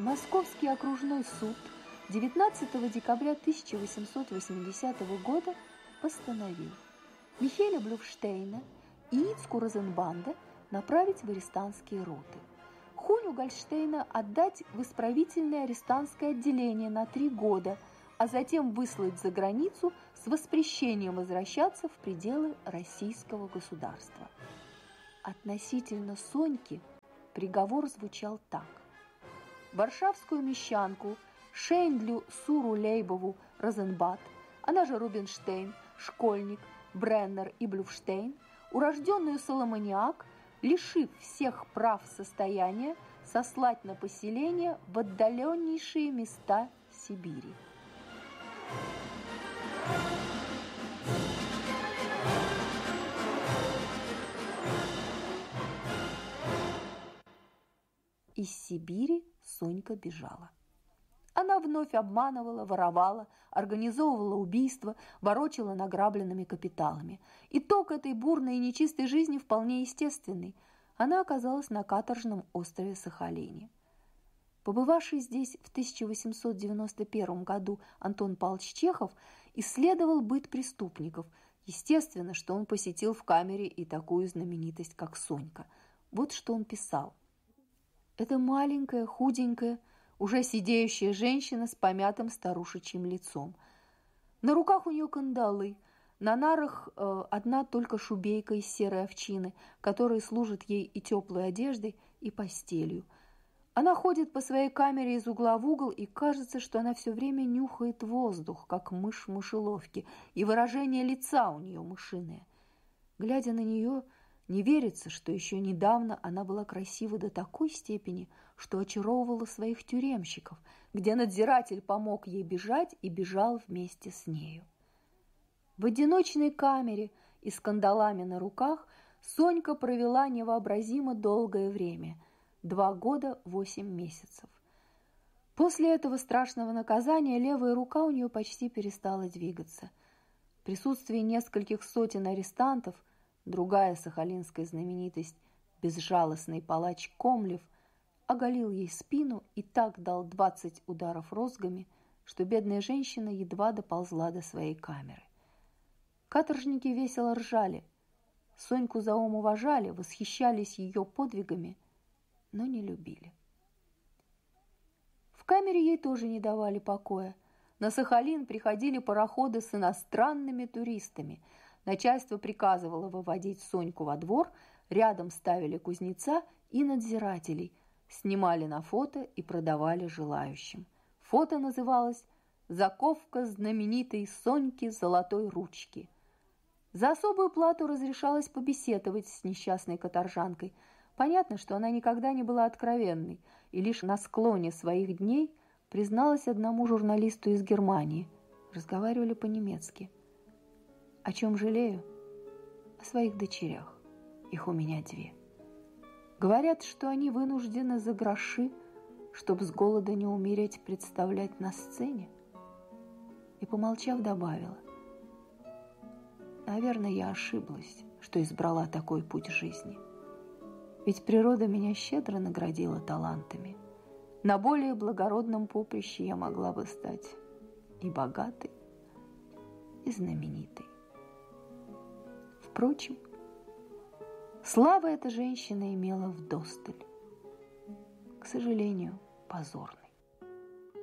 Московский окружной суд 19 декабря 1880 года постановил Михеля Блюфштейна и Ицку Розенбанда направить в арестантские роты, Хуню Гольштейна отдать в исправительное арестантское отделение на 3 года, а затем выслать за границу с воспрещением возвращаться в пределы российского государства. Относительно Соньки приговор звучал так. Варшавскую мещанку Шейндлю Суру Лейбову Розенбад, она же Рубинштейн, Школьник, Бреннер и Блюфштейн, урожденную Соломониак, лишив всех прав состояния, сослать на поселение в отдаленнейшие места Сибири. Из Сибири Сонька бежала. Она вновь обманывала, воровала, организовывала убийства, ворочала награбленными капиталами. Итог этой бурной и нечистой жизни вполне естественный. Она оказалась на каторжном острове Сахалине. Побывавший здесь в 1891 году Антон Павлович Чехов исследовал быт преступников. Естественно, что он посетил в камере и такую знаменитость, как Сонька. Вот что он писал. Это маленькая, худенькая, уже сидеющая женщина с помятым старушечьим лицом. На руках у нее кандалы, на нарах одна только шубейка из серой овчины, которая служит ей и теплой одеждой, и постелью. Она ходит по своей камере из угла в угол, и кажется, что она все время нюхает воздух, как мышь в мышеловке, и выражение лица у нее мышиное. Глядя на нее, не верится, что еще недавно она была красива до такой степени, что очаровывала своих тюремщиков, где надзиратель помог ей бежать и бежал вместе с нею. В одиночной камере и с кандалами на руках Сонька провела невообразимо долгое время – 2 года 8 месяцев. После этого страшного наказания левая рука у нее почти перестала двигаться. В присутствии нескольких сотен арестантов другая сахалинская знаменитость, безжалостный палач Комлев, оголил ей спину и так дал 20 ударов розгами, что бедная женщина едва доползла до своей камеры. Каторжники весело ржали. Соньку за ум уважали, восхищались ее подвигами, но не любили. В камере ей тоже не давали покоя. На Сахалин приходили пароходы с иностранными туристами. Начальство приказывало выводить Соньку во двор, рядом ставили кузнеца и надзирателей, снимали на фото и продавали желающим. Фото называлось «Заковка знаменитой Соньки золотой ручки». За особую плату разрешалось побеседовать с несчастной каторжанкой. Понятно, что она никогда не была откровенной и лишь на склоне своих дней призналась одному журналисту из Германии. Разговаривали по-немецки. О чем жалею? О своих дочерях. Их у меня 2. Говорят, что они вынуждены за гроши, чтобы с голода не умереть, представлять на сцене. И, помолчав, добавила. Наверное, я ошиблась, что избрала такой путь жизни. Ведь природа меня щедро наградила талантами. На более благородном поприще я могла бы стать и богатой, и знаменитой. Впрочем, слава эта женщина имела вдосталь. К сожалению, позорно.